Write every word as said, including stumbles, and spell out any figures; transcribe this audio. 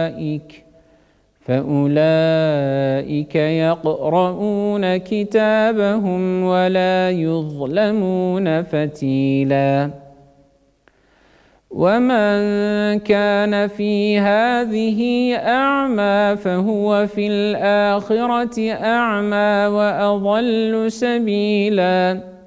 فأولئك فأولئك يقرؤون كتابهم ولا يظلمون فتيلا. ومن كان في هذه أعمى فهو في الآخرة أعمى وأضل سبيلا.